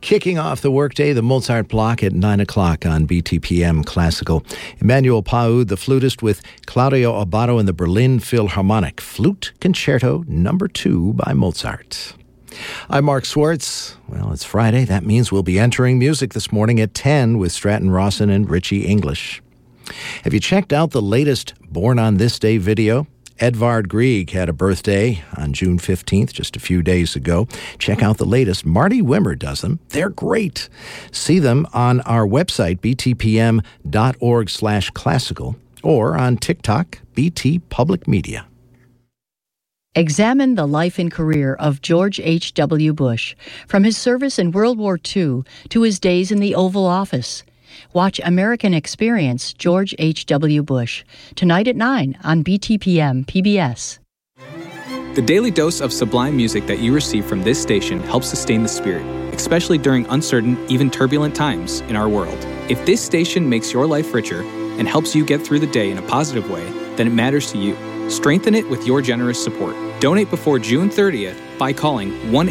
Kicking off the workday, the Mozart block at 9 o'clock on BTPM Classical. Emmanuel Paud, the flutist, with Claudio Abbado and the Berlin Philharmonic Flute Concerto No. 2 by Mozart. I'm Mark Swartz. Well, it's Friday. That means we'll be entering music this morning at 10 with Stratton Rawson and Richie English. Have you checked out the latest Born on This Day video? Edvard Grieg had a birthday on June 15th, just a few days ago. Check out the latest. Marty Wimmer does them. They're great. See them on our website, btpm.org/classical, or on TikTok, BT Public Media. Examine the life and career of George H.W. Bush, from his service in World War II to his days in the Oval Office. Watch American Experience, George H.W. Bush, tonight at 9 on BTPM PBS. The daily dose of sublime music that you receive from this station helps sustain the spirit, especially during uncertain, even turbulent times in our world. If this station makes your life richer and helps you get through the day in a positive way, then it matters to you. Strengthen it with your generous support. Donate before June 30th by calling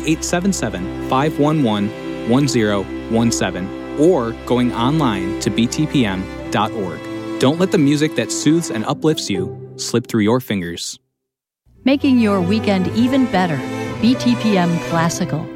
1-877-511-1017 or going online to btpm.org. Don't let the music that soothes and uplifts you slip through your fingers. Making your weekend even better. BTPM Classical.